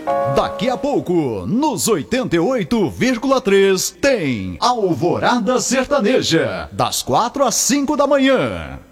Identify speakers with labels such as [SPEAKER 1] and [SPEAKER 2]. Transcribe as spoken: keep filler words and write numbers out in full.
[SPEAKER 1] Daqui a pouco, nos oitenta e oito vírgula três, tem Alvorada Sertaneja, das quatro às cinco da manhã.